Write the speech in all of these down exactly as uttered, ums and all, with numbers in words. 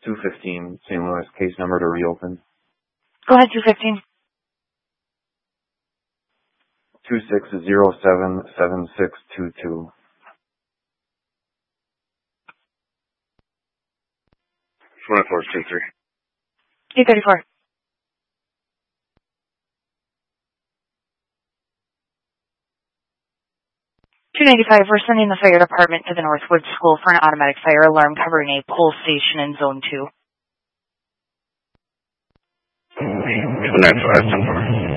two fifteen, Saint Louis, case number to reopen. Go ahead, two fifteen. two six zero seven seven six two two. twenty-four two three. eight thirty-four. two ninety-five, we're sending the fire department to the Northwood School for an automatic fire alarm covering a pole station in Zone two. two ninety-five.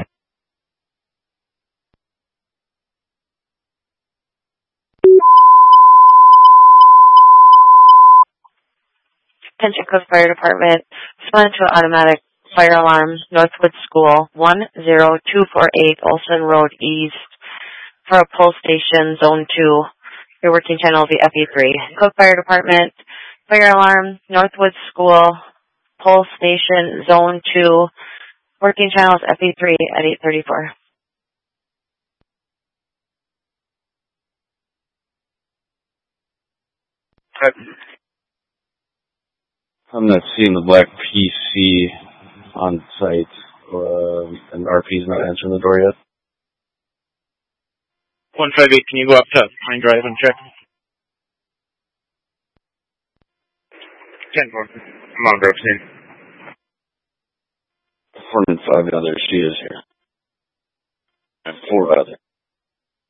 Attention Coast Fire Department, respond to an automatic fire alarm, Northwood School, one zero two four eight Olson Road East, for a pole station, Zone two. Your working channel will be F E three. Cook Fire Department, fire alarm, Northwood School, pole station, Zone two. Working channel is F E three at eight thirty-four. I'm not seeing the black P C on site, uh, and R P's not answering the door yet. one five eight, can you go up to Pine Drive and check? ten four. I'm on Grove scene. Four and five other, she is here. And four other.